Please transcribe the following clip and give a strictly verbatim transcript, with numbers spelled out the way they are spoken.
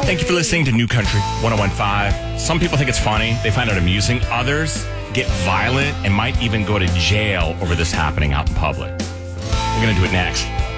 Thank you for listening to New Country one oh one point five. Some people think it's funny. They find it amusing. Others get violent and might even go to jail over this happening out in public. We're going to do it next.